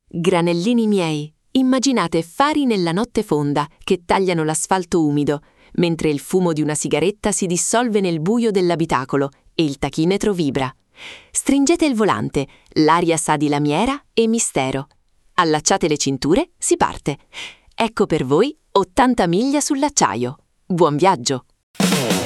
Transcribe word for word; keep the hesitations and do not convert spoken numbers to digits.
Granellini miei, immaginate fari nella notte fonda che tagliano l'asfalto umido, mentre il fumo di una sigaretta si dissolve nel buio dell'abitacolo e il tachimetro vibra. Stringete il volante, l'aria sa di lamiera e mistero. Allacciate le cinture, si parte. Ecco per voi ottanta miglia sull'acciaio. Buon viaggio!